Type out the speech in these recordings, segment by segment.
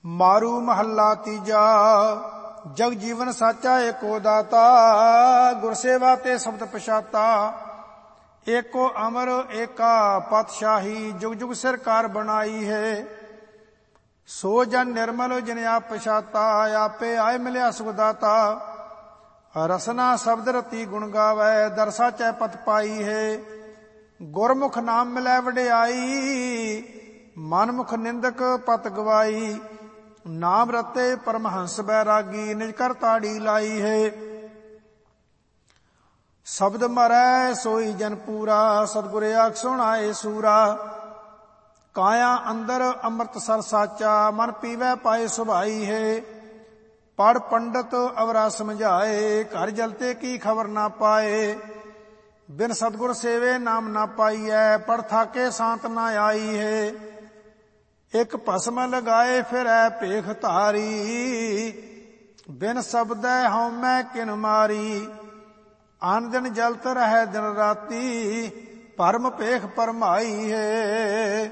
ਮਾਰੂ ਮਹੱਲਾ ਤੀਜਾ। ਜਗ ਜੀਵਨ ਸਾਚਾ ਏਕੋ ਦਾਤਾ, ਗੁਰਸੇਵਾ ਤੇ ਸ਼ਬਦ ਪਛਾਤਾ। ਏਕੋ ਅਮਰ ਏਕਾ ਪਾਤਸ਼ਾਹੀ, ਜੁਗ ਜੁਗ ਸਰਕਾਰ ਬਣਾਈ ਹੈ। ਸੋ ਜਨ ਨਿਰਮਲ ਜਿਨ ਆਪ ਪਛਾਤਾ, ਆਪੇ ਆਏ ਮਿਲਿਆ ਸੁਖਦਾਤਾ। ਰਸਨਾ ਸ਼ਬਦ ਰਤੀ ਗੁਣ ਗਾਵੈ, ਦਰਸਾ ਚੈ ਪਤ ਪਾਈ ਹੈ। ਗੁਰਮੁਖ ਨਾਮ ਮਿਲੈ ਵਡਿਆਈ, ਮਨਮੁਖ ਨਿੰਦਕ ਪਤ ਗਵਾਈ। ਨਾਮ ਰਤੇ ਪਰਮਹੰਸ ਬੈਰਾਗੀ, ਨਿਜ ਕਰ ਤਾੜੀ ਲਾਈ ਹੈ। ਸ਼ਬਦ ਮਰੈ ਸੋਈ ਜਨ ਪੂਰਾ, ਸਤਿਗੁਰ ਆਖ ਸੁਣਾਏ ਸੂਰਾ। ਕਾਇਆ ਅੰਦਰ ਅੰਮ੍ਰਿਤਸਰ ਸਾਚਾ, ਮਨ ਪੀਵੈ ਪਾਏ ਸੁਭਾਈ ਹੈ। ਪੜ ਪੰਡਤ ਅਵਰਾ ਸਮਝਾਏ, ਘਰ ਜਲਤੇ ਕੀ ਖਬਰ ਨਾ ਪਾਏ। ਬਿਨ ਸਤਿਗੁਰ ਸੇਵੇ ਨਾਮ ਨਾ ਪਾਈਐ, ਪੜ ਥਾਕੇ ਸ਼ਾਂਤ ਨਾ ਆਈ ਹੈ। ਇੱਕ ਭਸਮ ਲਗਾਏ ਫਿਰੈ ਭੇਖ ਧਾਰੀ, ਬਿਨ ਸ਼ਬਦੈ ਹਉਮੈ ਕਿਨ ਮਾਰੀ। ਆਨ ਦਿਨ ਜਲਤ ਰਹਿ ਦਿਨ ਰਾਤੀ, ਭਰਮ ਭੇਖ ਭਰਮਾਈ ਹੈ।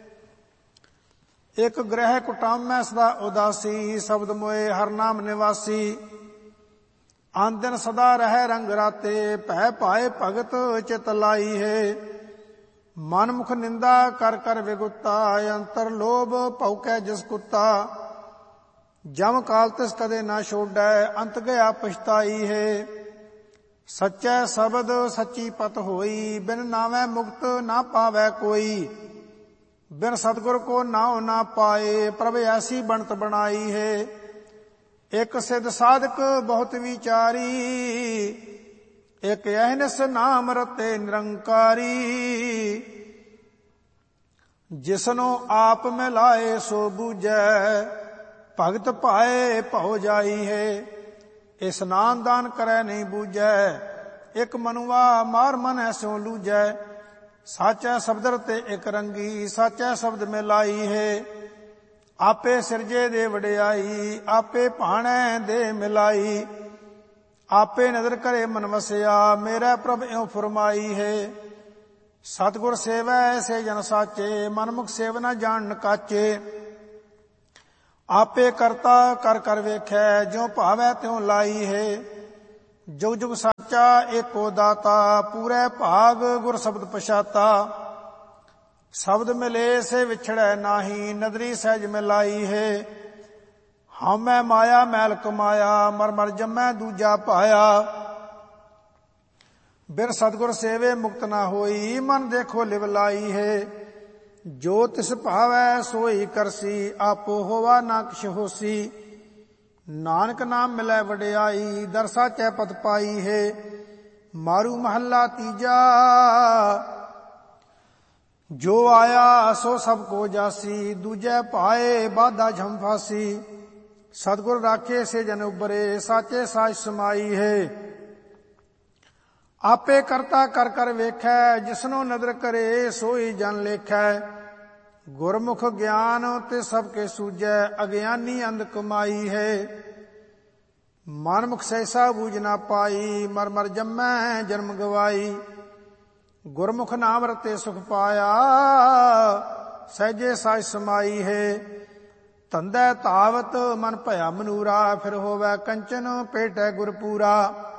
ਇੱਕ ਗ੍ਰਹਿ ਕੁਟਾਮੈ ਸਦਾ ਉਦਾਸੀ, ਸ਼ਬਦ ਮੋਏ ਹਰ ਨਾਮ ਨਿਵਾਸੀ। ਆਨ ਦਿਨ ਸਦਾ ਰਹਿ ਰੰਗ ਰਾਤੇ, ਭੈ ਪਾਏ ਭਗਤ ਚਿਤ ਲਾਈ ਹੈ। ਮਨ ਮੁਖ ਨਿੰਦਾ ਕਰ ਕਰ ਵਿਗੁਤਾ, ਅੰਤਰ ਲੋਭ ਭੌਕੈ ਜਿਸ ਕੁੱਤਾ। ਜਮ ਕਾਲ ਤਿਸ ਕਦੇ ਨਾ ਛੋਡੈ, ਅੰਤ ਗਿਆ ਪਛਤਾਈ ਹੈ। ਸੱਚੈ ਸ਼ਬਦ ਸੱਚੀ ਪਤ ਹੋਈ, ਬਿਨ ਨਾਵੈ ਮੁਕਤ ਨਾ ਪਾਵੈ ਕੋਈ। ਬਿਨ ਸਤਿਗੁਰ ਕੋ ਨਾਉ ਨਾ ਪਾਏ, ਪ੍ਰਭ ਐਸੀ ਬਣਤ ਬਣਾਈ ਹੈ। ਇੱਕ ਸਿੱਧ ਸਾਧਕ ਬਹੁਤ ਵਿਚਾਰੀ, ਇੱਕ ਅਹਨਿਸ ਨਾਮ ਰਤੇ ਨਿਰੰਕਾਰੀ। ਜਿਸਨੂੰ ਆਪ ਮਿਲਾਏ ਸੋ ਬੂਝੈ, ਭਗਤ ਪਾਏ ਭਉ ਜਾਈ ਹੈ। ਇਸਨਾਨ ਦਾਨ ਕਰੈ ਨਹੀਂ ਬੂਝੈ, ਇੱਕ ਮਨੁਆ ਮਾਰ ਮਨ ਐਸੋ ਲੂਝੈ। ਸਾਚੈ ਸ਼ਬਦ ਰਤੇ ਇੱਕ ਰੰਗੀ, ਸਾਚੈ ਸ਼ਬਦ ਮਿਲਾਈ ਹੈ। ਆਪੇ ਸਿਰਜੇ ਦੇ ਵਡਿਆਈ, ਆਪੇ ਭਾਣੈ ਦੇ ਮਿਲਾਈ। ਆਪੇ ਨਦਰ ਕਰੇ ਮਨ ਵਸਿਆ, ਮੇਰਾ ਪ੍ਰਭ ਇਉ ਫਰਮਾਈ ਹੈ। ਸਤਿਗੁਰ ਸੇਵੈ ਐਸੇ ਜਨ ਸਾਚੇ, ਮਨਮੁਖ ਸੇਵਨਾ ਜਾਣ ਕਾਚੇ। ਆਪੇ ਕਰਤਾ ਕਰ ਕਰ ਵੇਖੈ, ਜਿਉ ਭਾਵੈ ਤਿਉ ਲਾਈ ਹੈ। ਜੁਗ ਜੁਗ ਸਾਚਾ ਏਕੋ ਦਾਤਾ, ਪੂਰੇ ਭਾਗ ਗੁਰ ਸ਼ਬਦ ਪਛਾਤਾ। ਸ਼ਬਦ ਮਿਲੇ ਸੇ ਵਿਛੜੈ ਨਾਹੀ, ਨਦਰੀ ਸਹਿਜ ਮਿਲਾਈ ਹੈ। ਹਉਮੈ ਮਾਇਆ ਮੈਲ ਕਮਾਇਆ, ਮਰ ਮਰ ਜੰਮੈ ਦੂਜਾ ਪਾਇਆ। ਬਿਨ ਸਤਿਗੁਰ ਸੇਵੇ ਮੁਕਤ ਨਾ ਹੋਈ, ਮਨ ਦੇਖੋ ਲਿਵ ਲਾਈ ਹੈ। ਜੋ ਤਿਸ ਭਾਵੈ ਸੋਈ ਕਰਸੀ, ਆਪੋ ਹੋਵਾ ਨਾ ਕਿਛ ਹੋਸੀ। ਨਾਨਕ ਨਾਮ ਮਿਲੈ ਵਡਿਆਈ, ਦਰਸਾ ਚੈ ਪਤ ਪਾਈ ਹੈ। ਮਾਰੂ ਮਹੱਲਾ ਤੀਜਾ। ਜੋ ਆਇਆ ਸੋ ਸਭ ਕੋ ਜਾਸੀ, ਦੂਜੈ ਪਾਏ ਬਾਧਾ ਝਮ ਫਾਸੀ। ਸਤਿਗੁਰ ਰਾਖੇ ਸੇ ਜਨ ਉਬਰੇ, ਸਾਚੇ ਸਾਚ ਸਮਾਈ ਹੈ। ਆਪੇ ਕਰਤਾ ਕਰ ਕਰ ਵੇਖੈ, ਜਿਸਨੂੰ ਨਦਰ ਕਰੇ ਸੋਈ ਜਨ ਲੇਖੈ। ਗੁਰਮੁਖ ਗਿਆਨ ਤੇ ਸਭ ਕੇ ਸੂਝੈ, ਅਗਿਆਨੀ ਅੰਧ ਕਮਾਈ ਹੈ। ਮਨਮੁਖ ਸੈਸਾ ਬੂਝ ਨਾ ਪਾਈ, ਮਰ ਮਰ ਜੰਮੈ ਜਨਮ ਗਵਾਈ। ਗੁਰਮੁਖ ਨਾਮ ਰਤੇ ਸੁਖ ਪਾਇਆ, ਸਹਿਜੇ ਸਾਚ ਸਮਾਈ ਹੈ। ਧੰਦੈ ਧਾਵਤ ਮਨ ਭਇਆ ਮਨੂਰਾ, ਫਿਰ ਹੋਵੈ ਕੰਚਨ ਭੇਟੈ ਗੁਰਪੂਰਾ।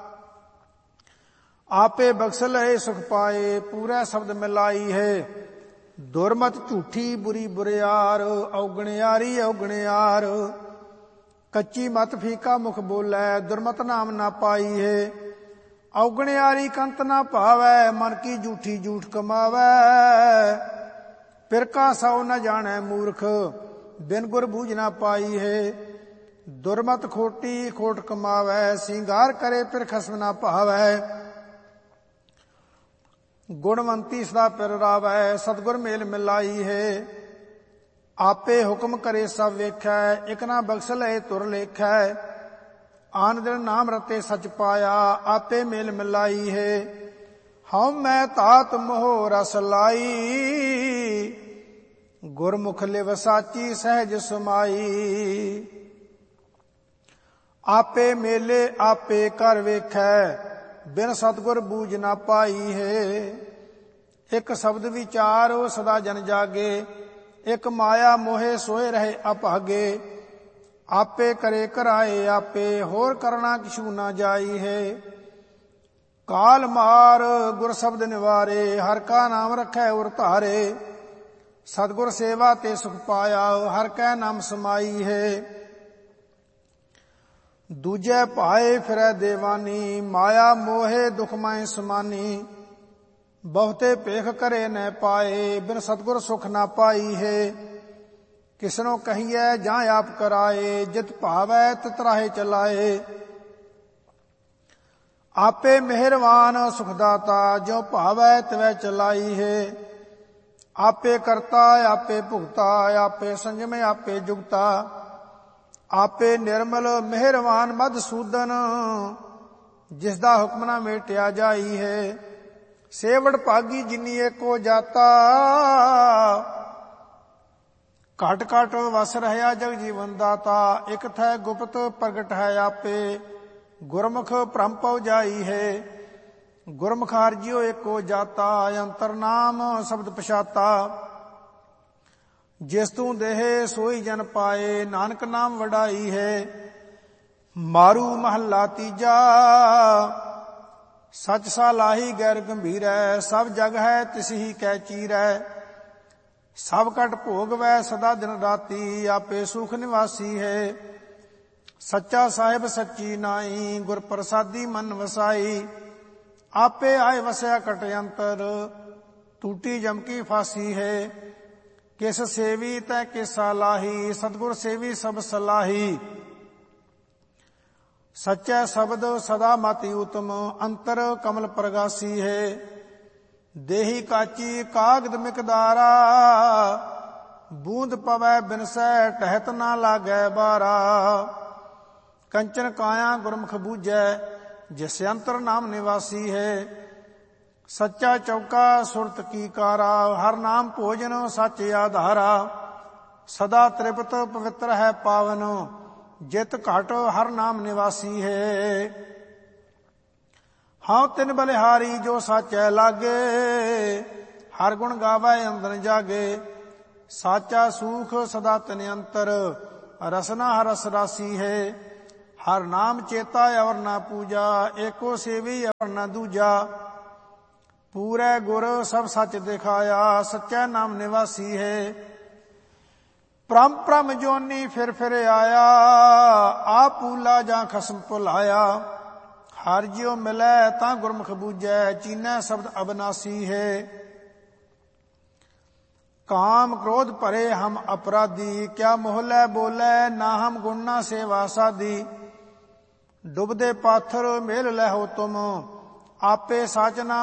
ਆਪੇ ਬਖਸ਼ ਲਏ ਸੁਖ ਪਾਏ, ਪੂਰਾ ਸ਼ਬਦ ਮਿਲਾਈ ਹੈ। ਦੁਰਮਤ ਝੂਠੀ ਬੁਰੀ ਬੁਰਿਆਰ, ਔਗਣਿਆਰੀ ਔਗਣਿਆਰ। ਕੱਚੀ ਮਤ ਫੀਕਾ ਮੁਖ ਬੋਲੈ, ਦੁਰਮਤ ਨਾਮ ਨਾ ਪਾਈ ਹੈ। ਔਗਣਿਆਰੀ ਕੰਤ ਨਾ ਭਾਵੈ, ਮਨ ਕੀ ਝੂਠੀ ਝੂਠ ਕਮਾਵੈ। ਪਿਰਕਾ ਸੌ ਨ ਜਾਣੈ ਮੂਰਖ, ਬਿਨ ਗੁਰ ਬੂਝ ਨਾ ਪਾਈ ਹੈ। ਦੁਰਮਤ ਖੋਟੀ ਖੋਟ ਕਮਾਵੈ, ਸਿੰਗਾਰ ਕਰੇ ਫਿਰ ਖਸਮ ਨਾ ਭਾਵੈ। ਗੁਣਵੰਤੀ ਸਦਾ ਪਿਰ ਰਾਵੈ, ਸਤਿਗੁਰ ਮੇਲ ਮਿਲਾਈ ਹੈ। ਆਪੇ ਹੁਕਮ ਕਰੇ ਸਭ ਵੇਖੈ, ਇਕ ਨਾ ਬਖਸ਼ ਲਏ ਤੁਰ ਲੇਖੈ। ਆਨ ਦਿਨ ਨਾਮ ਰਤੇ ਸਚ ਪਾਇਆ, ਆਪੇ ਮੇਲ ਮਿਲਾਈ ਹੈ। ਹਉਮੈ ਧਾਤ ਮੋਹ ਰਸ ਲਾਈ, ਗੁਰਮੁਖ ਲਿਵ ਸਾਚੀ ਸਹਿਜ ਸਮਾਈ। ਆਪੇ ਮੇਲੇ ਆਪੇ ਕਰ ਵੇਖੈ, ਬਿਨ ਸਤਿਗੁਰ ਬੂਝ ਨਾ ਪਾਈ ਹੈ। ਇੱਕ ਸ਼ਬਦ ਵਿਚਾਰੋ ਸਦਾ ਜਨ ਜਾਗੇ, ਇੱਕ ਮਾਇਆ ਮੋਹੇ ਸੋਏ ਰਹੇ ਅਭਾਗੇ। ਆਪੇ ਕਰੇ ਕਰਾਏ ਆਪੇ, ਹੋਰ ਕਰਨਾ ਕਿਛੂ ਨਾ ਜਾਈ ਹੈ। ਕਾਲ ਮਾਰ ਗੁਰ ਸ਼ਬਦ ਨਿਵਾਰੇ, ਹਰ ਕਾ ਨਾਮ ਰਖੈ ਉਰ ਧਾਰੇ। ਸਤਿਗੁਰ ਸੇਵਾ ਤੇ ਸੁਖ ਪਾਇਆ, ਹਰ ਕੈ ਨਾਮ ਸਮਾਈ ਹੈ। ਦੂਜੇ ਭਾਏ ਫਿਰੈ ਦੇਵਾਨੀ, ਮਾਇਆ ਮੋਹੇ ਦੁਖ ਮੈਂ ਸਮਾਨੀ। ਬਹੁਤੇ ਭੇਖ ਕਰੇ ਨ ਪਾਏ, ਬਿਨ ਸਤਿਗੁਰ ਸੁਖ ਨਾ ਪਾਈ ਹੈ। ਕਿਸਨੋ ਕਹੀਐ ਜਾਂ ਆਪ ਕਰਾਏ, ਜਿਤ ਭਾਵੈ ਤਿਤ ਰਾਹੇ ਚਲਾਏ। ਆਪੇ ਮਿਹਰਵਾਨ ਸੁਖ ਦਾਤਾ, ਜੋ ਭਾਵੈ ਤਿਵੈ ਚਲਾਈ ਹੈ। ਆਪੇ ਕਰਤਾ ਆਪੇ ਭੁਗਤਾ, ਆਪੇ ਸੰਜਮ ਆਪੇ ਜੁਗਤਾ। ਆਪੇ ਨਿਰਮਲ ਮਿਹਰਵਾਨ ਮਧਸੂਦਨ, ਜਿਸ ਦਾ ਹੁਕਮ ਨਾ ਮੇਟਿਆ ਜਾਈ ਹੈ। ਸੇਵੜ ਭਾਗੀ ਜਿਨੀ ਏਕੋ ਜਾਤਾ, ਘਟ ਘਟ ਵਸ ਰਹਿਆ ਜਗ ਜੀਵਨ ਦਾਤਾ। ਇਕ ਥੈ ਗੁਪਤ ਪ੍ਰਗਟ ਹੈ ਆਪੇ, ਗੁਰਮੁਖ ਭ੍ਰਮ ਪਉ ਜਾਈ ਹੈ। ਗੁਰਮੁਖ ਹਰਿ ਜਿਉ ਏਕੋ ਜਾਤਾ, ਅੰਤਰ ਨਾਮ ਸ਼ਬਦ ਪਛਾਤਾ। ਜਿਸ ਤੂੰ ਦੇਹ ਸੋਈ ਜਨ ਪਾਏ, ਨਾਨਕ ਨਾਮ ਵਡਾਈ ਹੈ। ਮਾਰੂ ਮਹੱਲਾ ਤੀਜਾ, ਸਚ ਸਾਲਾਹੀ ਗੈਰ ਗੰਭੀਰੈ। ਸਭ ਜਗ ਹੈ ਤਿਸ ਹੀ ਕੈ ਚੀਰੈ। ਸਭ ਕਟ ਭੋਗ ਵੈ ਸਦਾ ਦਿਨ ਰਾਤੀ, ਆਪੇ ਸੁਖ ਨਿਵਾਸੀ ਹੈ। ਸੱਚਾ ਸਾਹਿਬ ਸੱਚੀ ਨਾਈ, ਗੁਰ ਪ੍ਰਸਾਦੀ ਮਨ ਵਸਾਈ। ਆਪੇ ਆਏ ਵਸਿਆ ਕਟ ਅੰਤਰ, ਟੂਟੀ ਜਮ ਕੀ ਫਾਸੀ ਹੈ। ਕਿਸ ਸੇਵੀ ਤੈ ਕਿਸਾ ਲਾਹੀ, ਸਤਿਗੁਰ ਸੇਵੀ ਸਭ ਸਲਾਹੀ। ਸੱਚੈ ਸ਼ਬਦ ਸਦਾ ਮਤਿ ਉਤਮ, ਅੰਤਰ ਕਮਲ ਪ੍ਰਗਾਸੀ ਹੈ। ਦੇਹੀ ਕਾਚੀ ਕਾਗਦ ਮਿਕਦਾਰਾ, ਬੂੰਦ ਪਵੈ ਬਿਨਸੈ ਟਹਿਤ ਨਾ ਲਾਗੈ ਬਾਰਾ। ਕੰਚਨ ਕਾਇਆ ਗੁਰਮੁਖ ਬੂਝੈ, ਜਿਸ ਅੰਤਰ ਨਾਮ ਨਿਵਾਸੀ ਹੈ। ਸੱਚਾ ਚੌਕਾ ਸੁਰਤ ਕੀ ਕਾਰਾ, ਹਰ ਨਾਮ ਭੋਜਨ ਸੱਚ ਆਧਾਰਾ। ਸਦਾ ਤ੍ਰਿਪਤ ਪਵਿੱਤਰ ਹੈ ਪਾਵਨ, ਜਿਤ ਘਟ ਹਰ ਨਾਮ ਨਿਵਾਸੀ ਹੈ। ਹਾਂ ਤਿਨ ਬਲਿਹਾਰੀ ਜੋ ਸਾਚੈ ਲਾਗੇ, ਹਰ ਗੁਣ ਗਾਵੈ ਅੰਦਨ ਜਾਗੇ। ਸਾਚਾ ਸੂਖ ਸਦਾ ਤਿਨ ਅੰਤਰ, ਰਸਨਾ ਹਰ ਰਸ ਰਾਸੀ ਹੈ। ਹਰ ਨਾਮ ਚੇਤਾ ਅਵਰ ਨਾ ਪੂਜਾ, ਏਕੋ ਸੇਵੀ ਅਵਰ ਨਾ ਦੂਜਾ। ਪੂਰੇ ਗੁਰ ਸਭ ਸੱਚ ਦਿਖਾਇਆ, ਸੱਚੈ ਨਾਮ ਨਿਵਾਸੀ ਹੈ। ਪ੍ਰਮ ਪ੍ਰਮ ਜੋਨੀ ਫਿਰ ਫਿਰ ਆਇਆ, ਆਪ ਭੂਲਾ ਜਾਂ ਖਸਮ ਭੁਲਾਇਆ। ਹਰ ਜਿਉ ਮਿਲੈ ਤਾਂ ਗੁਰਮੁਖ ਬੂਝੈ, ਚੀਨੈ ਸ਼ਬਦ ਅਬਨਾਸੀ ਹੈ। ਕਾਮ ਕ੍ਰੋਧ ਭਰੇ ਹਮ ਅਪਰਾਧੀ, ਕਿਆ ਮੋਹ ਲੈ ਬੋਲੇ ਨਾ ਹਮ ਗੁਣ ਨਾ ਸੇਵਾ ਸਾਧੀ। ਡੁਬਦੇ ਪਾਥਰ ਮੇਲ ਲਹੋ ਤੁਮ, ਆਪੇ ਸਾਚ ਨਾ